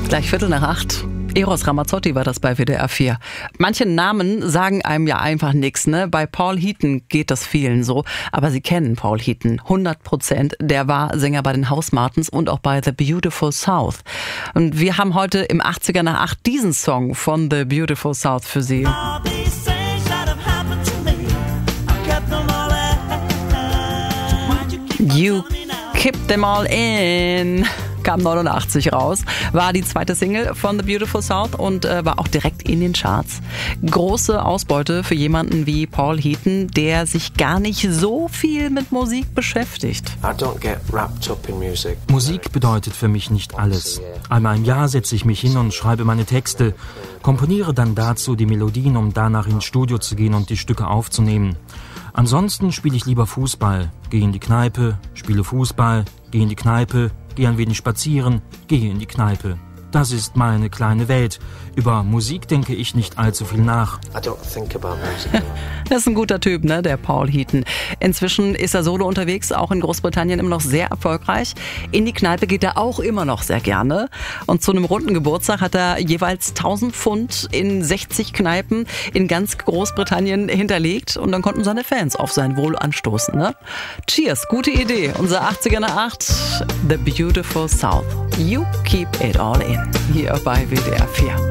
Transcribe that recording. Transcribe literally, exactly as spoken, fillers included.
Gleich Viertel nach acht. Eros Ramazzotti war das bei W D R vier. Manche Namen sagen einem ja einfach nichts, ne? Bei Paul Heaton geht das vielen so. Aber Sie kennen Paul Heaton, hundert Prozent. Der war Sänger bei den Housemartins und auch bei The Beautiful South. Und wir haben heute im achtziger nach acht diesen Song von The Beautiful South für Sie. You keep them all in. Kam neunundachtzig raus, war die zweite Single von The Beautiful South und äh, war auch direkt in den Charts. Große Ausbeute für jemanden wie Paul Heaton, der sich gar nicht so viel mit Musik beschäftigt. Musik bedeutet für mich nicht alles. Einmal im Jahr setze ich mich hin und schreibe meine Texte, komponiere dann dazu die Melodien, um danach ins Studio zu gehen und die Stücke aufzunehmen. Ansonsten spiele ich lieber Fußball, gehe in die Kneipe, spiele Fußball, gehe in die Kneipe, gehe ein wenig spazieren, gehe in die Kneipe. Das ist meine kleine Welt. Über Musik denke ich nicht allzu viel nach. Das ist ein guter Typ, ne, der Paul Heaton. Inzwischen ist er solo unterwegs, auch in Großbritannien immer noch sehr erfolgreich. In die Kneipe geht er auch immer noch sehr gerne. Und zu einem runden Geburtstag hat er jeweils tausend Pfund in sechzig Kneipen in ganz Großbritannien hinterlegt. Und dann konnten seine Fans auf sein Wohl anstoßen, ne? Cheers, gute Idee. Unser achtziger nach acht, The Beautiful South. You keep it all in. Hier bei W D R vier.